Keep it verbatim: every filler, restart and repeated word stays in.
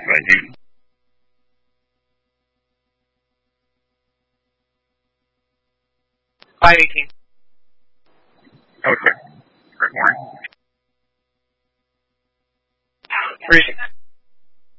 Thank you. five eighteen. Okay. Good morning. three six.